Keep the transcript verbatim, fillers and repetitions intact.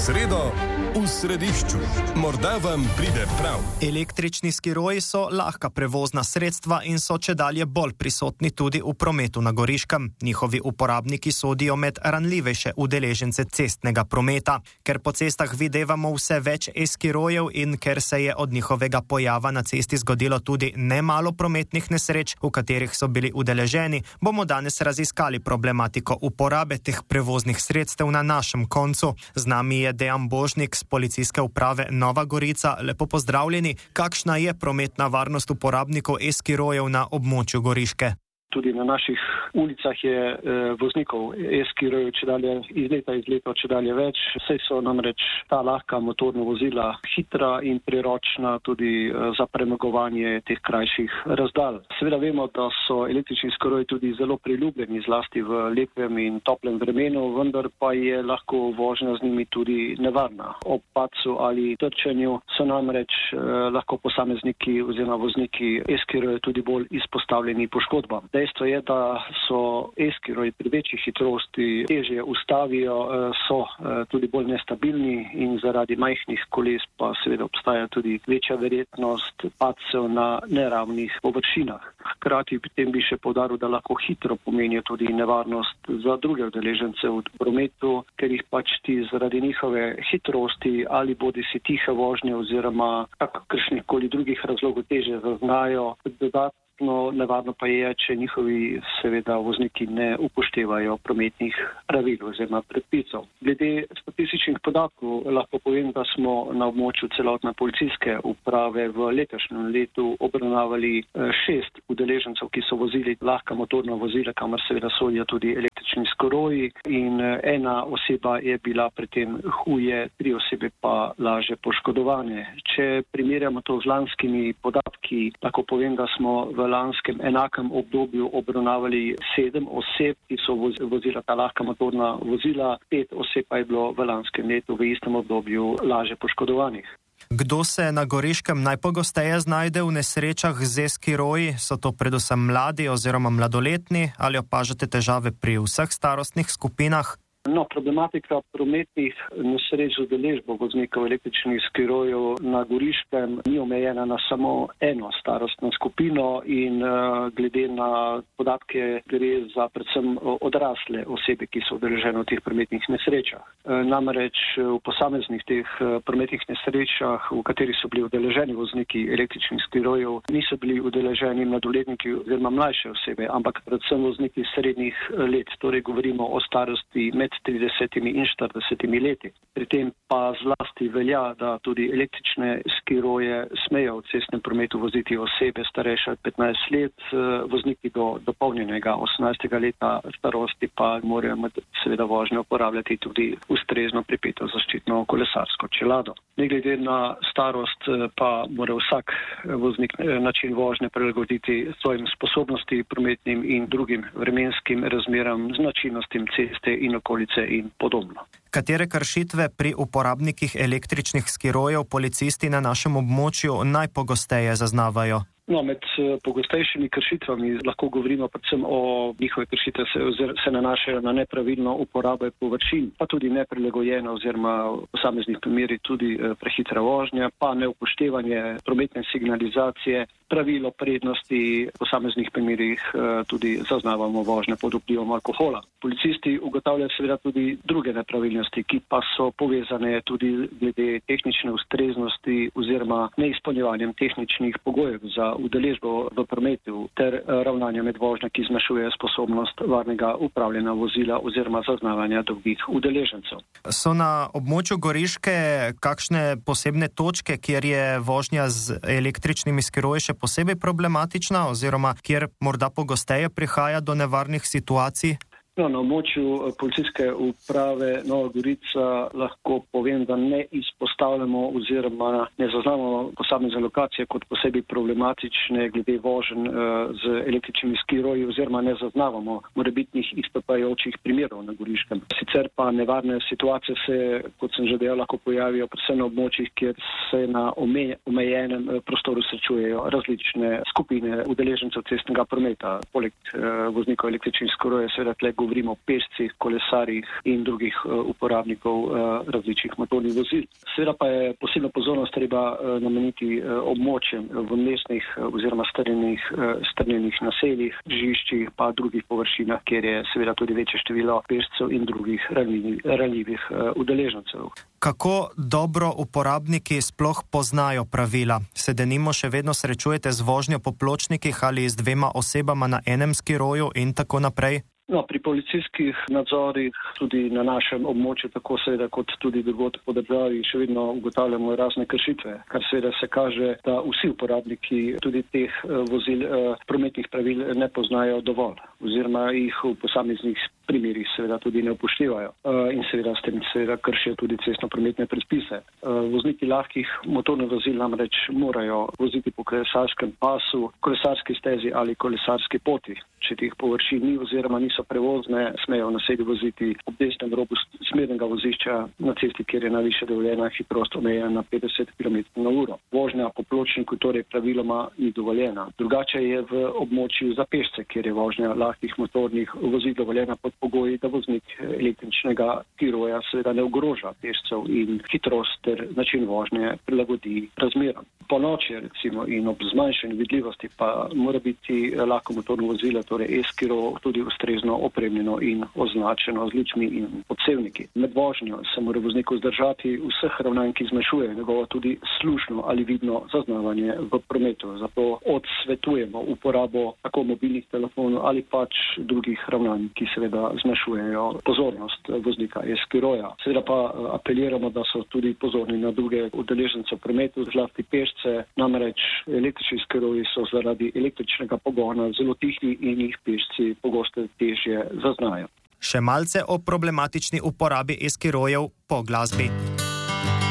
sredo v središču. Morda vam pride prav. Električni skiroji so lahka prevozna sredstva in so čedalje bolj prisotni tudi v prometu na Goriškem. Njihovi uporabniki sodijo med ranljivejše udeležence cestnega prometa. Ker po cestah videvamo vse več e-skirojev in ker se je od njihovega pojava na cesti zgodilo tudi nemalo prometnih nesreč, v katerih so bili udeleženi, bomo danes raziskali problematiko uporabe teh prevoznih sredstev na našem koncu. Z nami je Dejan Božnik z Policijske uprave Nova Gorica. Lepo pozdravljeni. Kakšna je prometna varnost uporabnikov e-skirojev na območju Goriške? Tudi na naših ulicah je e, voznikov e-skirojev čedalje iz leta iz leta čedalje več. Vse so namreč ta lahka motorna vozila hitra in priročna tudi e, za premagovanje teh krajših razdalj. Seveda vemo, da so električni skiroji tudi zelo priljubljeni, zlasti v lepem in toplem vremenu, vendar pa je lahko vožnja z njimi tudi nevarna. Ob padcu ali trčenju so namreč e, lahko posamezniki oziroma vozniki e-skirojev tudi bolj izpostavljeni poškodbam. Dejstvo je, da so e-skiroji pri večji hitrosti težje ustavijo, so tudi bolj nestabilni in zaradi majhnih koles pa seveda obstaja tudi večja verjetnost padcev na neravnih površinah. Hkrati pri tem bi še poudaril, da lahko hitro pomenijo tudi nevarnost za druge udeležence v prometu, ker jih pač ti zaradi njihove hitrosti ali bodi si tihe vožnje oziroma kakršnih koli drugih razlogov težje zaznajo. Dodatno No, nevarno pa je, če njihovi seveda vozniki ne upoštevajo prometnih pravil oziroma predpisov. Glede statističnih podatkov lahko povem, da smo na območju celotne policijske uprave v letošnjem letu obravnavali šest udeležencev, ki so vozili lahka motorna vozila, kamor seveda sodijo tudi električni skiroji, in ena oseba je bila pri tem huje, tri osebe pa lažje poškodovane. Če primerjamo to z lanskimi podatki, lahko povem, da smo v lanskem enakem obdobju obravnavali sedem oseb, ki so vozila ta lahka motorna vozila, pet oseb pa je bilo v lanskem letu v istem obdobju lažje poškodovanih. Kdo se na Goriškem najpogosteje znajde v nesrečah z e-skiroji? So to predvsem mladi oziroma mladoletni ali opažate težave pri vseh starostnih skupinah? No, problematika prometnih nesreč z udeležbo voznikov električnih skirojev na Goriškem ni omejena na samo eno starostno skupino in uh, glede na podatke gre za predvsem odrasle osebe, ki so udeležene v teh prometnih nesrečah. Uh, namreč v posameznih teh uh, prometnih nesrečah, v katerih so bili udeleženi vozniki električnih skirojev, niso bili udeleženi mladoletniki oziroma mlajše osebe, ampak predvsem vozniki srednjih let, torej govorimo o starosti med tridesetimi in štiridesetimi leti. Pri tem pa zlasti velja, da tudi električne skiroje smejo v cestnem prometu voziti osebe starejše od petnajst let, vozniki do dopolnjenega osemnajstega leta starosti pa morajo med seveda vožnjo uporabljati tudi ustrezno pripeto zaščitno kolesarsko čelado. Ne glede na starost pa mora vsak voznik način vožnje prilagoditi svojim sposobnosti prometnim in drugim vremenskim razmeram, značilnostim ceste in okolice in podobno. Katere kršitve pri uporabnikih električnih skirojev policisti na našem območju najpogosteje zaznavajo? No, med pogostejšimi kršitvami lahko govorimo predvsem o njihove kršitve se, se nanašajo na nepravilno uporabo površin, pa tudi neprilagojeno oziroma v posameznih primerih tudi prehitra vožnja, pa neupoštevanje prometne signalizacije, pravilo prednosti v posameznih primerih tudi zaznavamo vožnje pod vplivom alkohola. Policisti ugotavljajo seveda tudi druge nepravilnosti, ki pa so povezane tudi glede tehnične ustreznosti oziroma neizpolnjevanjem tehničnih pogojev za udeležbo v prometu ter ravnanje med vožnjo, ki zmanjšuje sposobnost varnega upravljanja vozila oziroma zaznavanja drugih udeležencev. So na območju Goriške kakšne posebne točke, kjer je vožnja z električnimi skiroji še posebej problematična oziroma kjer morda pogosteje prihaja do nevarnih situacij? No, na območju policijske uprave Nova Gorica lahko povem, da ne izpostavljamo oziroma ne zaznamo posamezne lokacije kot posebej problematične glede voženj z električnimi skiroji oziroma ne zaznavamo morebitnih izstopajočih primerov na Goriškem. Sicer pa nevarne situacije se, kot sem že dejal, lahko pojavijo predvsem na območjih, kjer se na omejenem prostoru srečujejo različne skupine udeležencev cestnega prometa. Poleg voznikov električnih skirojev seveda tle govorimo o pešcih, kolesarjih in drugih uporabnikov različnih motornih vozil. Seveda pa je posebno pozornost treba nameniti območjem v mestnih oziroma strnjenih, strnjenih naseljih, žiščih pa drugih površinah, kjer je seveda tudi večje število pešcev in drugih ranljivih, ranljivih udeležencev. Kako dobro uporabniki sploh poznajo pravila? Se denimo še vedno srečujete z vožnjo po pločnikih ali z dvema osebama na enem skiroju in tako naprej? No, pri policijskih nadzorih tudi na našem območju, tako seveda kot tudi drugod po državi, še vedno ugotavljamo razne kršitve, kar seveda se kaže, da vsi uporabniki tudi teh vozil prometnih pravil ne poznajo dovolj oziroma jih v posameznih primerih seveda tudi ne upoštevajo in seveda s tem seveda kršijo tudi cestno-prometne predpise. Vozniki lahkih motornih vozil namreč morajo voziti po kolesarskem pasu, kolesarski stezi ali kolesarski poti. Če teh površin ni oziroma niso prevozne, smejo naselju voziti ob desnem robu smernega vozišča na cesti, kjer je najvišja dovoljena hitrost omejena na petdeset kilometrov na uro. Vožnja po pločniku torej praviloma ni dovoljena. Drugače je v območju za pešce, kjer je vožnja lahkih motornih vozil dovoljena pod pogoji, da voznik električnega skiroja seveda ne ogroža pešcev in hitrost ter način vožnje prilagodi razmeram. Po noči recimo in ob zmanjšanju vidljivosti pa mora biti lahko motorno vozilo, torej e-skiro, tudi ustrezno opremljeno in označeno z lučmi in podsevniki. Med vožnjo se mora vozniku vzdržati vseh ravnanj, ki zmanjšujejo njegovo tudi slušno ali vidno zaznavanje v prometu. Zato odsvetujemo uporabo tako mobilnih telefonov ali pač drugih ravnanj, ki seveda zmanjšujejo pozornost voznika e-skiroja. Seveda pa apeliramo, da so tudi pozorni na druge udeležence v prometu, zlasti pešce, namreč električni skiroji so zaradi električnega pogona zelo tihi in jih pešci pogosto težje zaznajo. Še malce o problematični uporabi e-skirojev po glasbi.